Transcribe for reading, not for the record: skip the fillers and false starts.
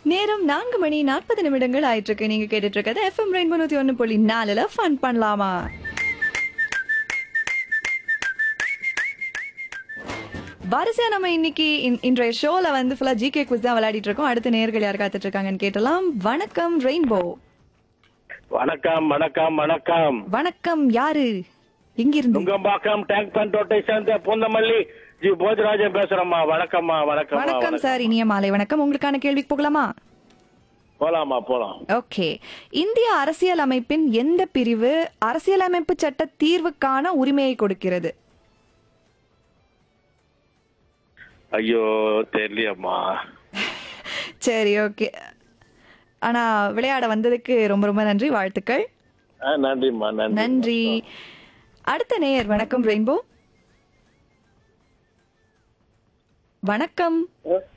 நேரம் 4:40 ஆயிட்டு இருக்கு. நீங்க கேட்டுட்டு இருக்கிறது FM ரெயின்போ 101.4ல ஃபன் பண்ணலாமா. வரிசையா நம்ம இன்னைக்கு இன்றைய ஷோல வந்து ஃபுல்லா ஜிகே குவிஸ் தான் விளையாடிட்டு இருக்கோம். அடுத்த நேயர்கள் யார் காத்துட்டு இருக்காங்கன்னு கேட்டலாம். வணக்கம் ரெயின்போ. வணக்கம் வணக்கம் வணக்கம். வணக்கம், யாரு எங்கிருந்து? நுங்கம்பாக்கம் டேங்க் பண்டோட்டை சேர்ந்த பூந்தமல்லி ஜி போஜராஜன் பேசுறேம்மா. வணக்கம்மா. வணக்கம் வணக்கம் சார், இனிய மாலை வணக்கம். உங்களுக்கான கேள்விக்கு போகலாமா? போலாமா போலாம். ஓகே. இந்திய அரசியல் அமைப்பின் எந்த பிரிவு அரசியலமைப்பு சட்ட தீர்வுக்கான உரிமையை கொடுக்கிறது? ஐயோ தெரியலையம்மா. சரி, ஓகே. ஆனா விளையாட வந்ததுக்கு ரொம்ப ரொம்ப நன்றி, வாழ்த்துக்கள். நன்றிம்மா. நன்றி. அடுத்த நேயர். வணக்கம் ரெயின்போ. வணக்கம்.